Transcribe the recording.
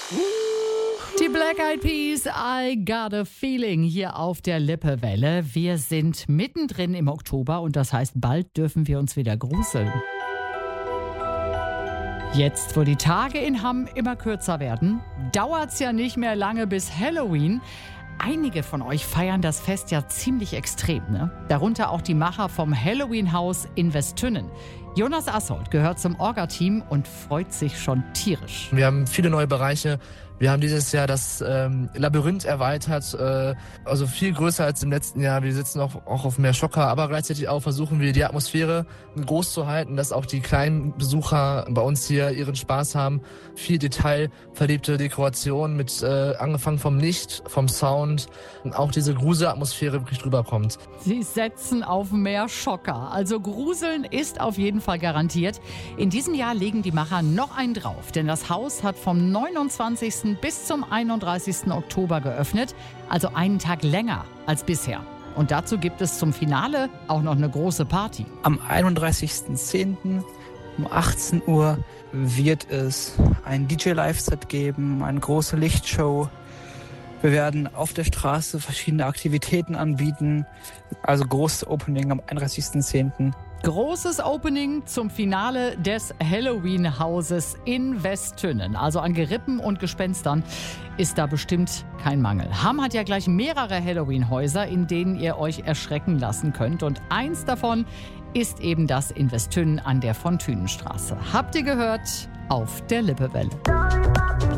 Die Black Eyed Peas, I Got a Feeling hier auf der Lippewelle. Wir sind mittendrin im Oktober und das heißt, bald dürfen wir uns wieder gruseln. Jetzt, wo die Tage in Hamm immer kürzer werden, dauert's ja nicht mehr lange bis Halloween. Einige von euch feiern das Fest ja ziemlich extrem, ne? Darunter auch die Macher vom Halloween-Haus in Westtünnen. Jonas Assold gehört zum Orga-Team und freut sich schon tierisch. Wir haben viele neue Bereiche. Wir haben dieses Jahr das Labyrinth erweitert, also viel größer als im letzten Jahr. Wir sitzen auch auf mehr Schocker, aber gleichzeitig auch versuchen wir die Atmosphäre groß zu halten, dass auch die kleinen Besucher bei uns hier ihren Spaß haben. Viel detailverliebte Dekoration mit angefangen vom Licht, vom Sound und auch diese Gruselatmosphäre wirklich drüber kommt. Sie setzen auf mehr Schocker, also Gruseln ist auf jeden Fall garantiert. In diesem Jahr legen die Macher noch einen drauf, denn das Haus hat vom 29. bis zum 31. Oktober geöffnet, also einen Tag länger als bisher. Und dazu gibt es zum Finale auch noch eine große Party. Am 31.10. um 18 Uhr wird es ein DJ-Live-Set geben, eine große Lichtshow. Wir werden auf der Straße verschiedene Aktivitäten anbieten, also großes Opening am 31.10. Großes Opening zum Finale des Halloween-Hauses in Westtünnen. Also an Gerippen und Gespenstern ist da bestimmt kein Mangel. Hamm hat ja gleich mehrere Halloween-Häuser, in denen ihr euch erschrecken lassen könnt. Und eins davon ist eben das in Westtünnen an der Von Thünenstraße. Habt ihr gehört? Auf der Lippewelle.